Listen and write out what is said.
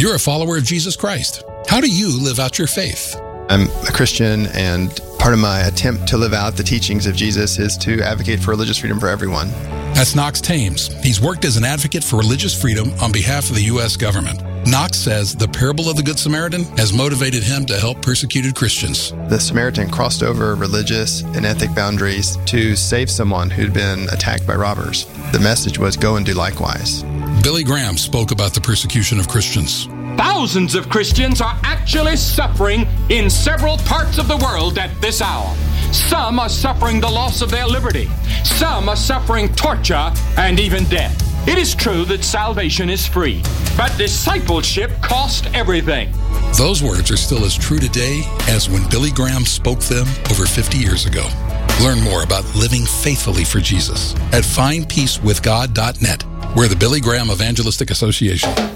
You're a follower of Jesus Christ. How do you live out your faith? I'm a Christian, and part of my attempt to live out the teachings of Jesus is to advocate for religious freedom for everyone. That's Knox Thames. He's worked as an advocate for religious freedom on behalf of the U.S. government. Knox says the parable of the Good Samaritan has motivated him to help persecuted Christians. The Samaritan crossed over religious and ethnic boundaries to save someone who'd been attacked by robbers. The message was, go and do likewise. Billy Graham spoke about the persecution of Christians. Thousands of Christians are actually suffering in several parts of the world at this hour. Some are suffering the loss of their liberty. Some are suffering torture and even death. It is true that salvation is free, but discipleship costs everything. Those words are still as true today as when Billy Graham spoke them over 50 years ago. Learn more about living faithfully for Jesus at findpeacewithgod.net. We're the Billy Graham Evangelistic Association.